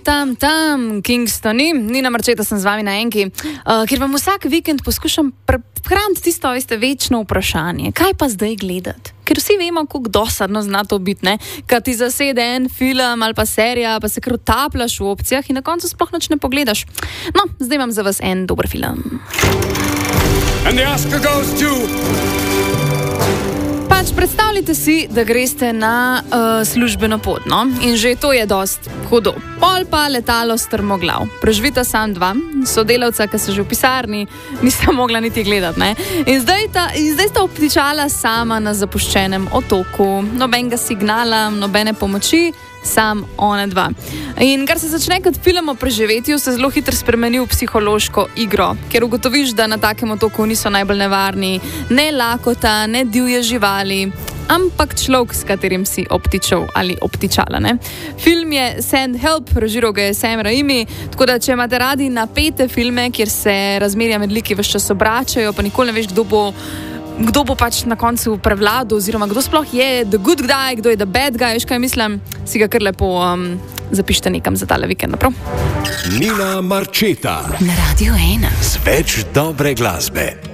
Tam, Kingstoni, Nina Marčeta sem z vami na enki, ker vam vsak vikend poskušam prehraniti tisto, veste, večno vprašanje. Kaj pa zdaj gledati? Ker vsi vemo, kako dosadno zna to biti, ne? Kad ti zasede en film ali pa serija, pa se kar utapljaš v opcijah in na koncu sploh nič ne pogledaš. No, zdaj imam za vas en dober film. And the Oscar goes to... Predstavljajte si, da greste na službeno pot, no? In že to je dost hudo. Pol pa letalo strmoglav. Preživita sam dva, sodelavca, ki so že v pisarni, nista mogla niti gledati, ne? In zdaj sta obtičala sama na zapuščenem otoku. Nobenega signala, nobene pomoči, sam one dva. In kar se začne kot film o preživetju, se zelo hitro spremeni v psihološko igro, ker ugotoviš, da na takem otoku niso najbolj nevarni ne lakota, ne divje živali, ampak človek, s katerim si obtičal ali obtičala, ne? Film je Send Help, režiral ga je Sam Raimi, tako da če imate radi napete filme, kjer se razmerja med liki ves čas obračajo, pa nikoli ne veš, kdo bo pač na koncu prevladal, oziroma kdo sploh je the good guy, kdo je the bad guy, veš kaj mislim, si ga kar lepo zapišite nekam za tale vikend, prav? Nina Marčeta na Radio 1 z več dobre glasbe.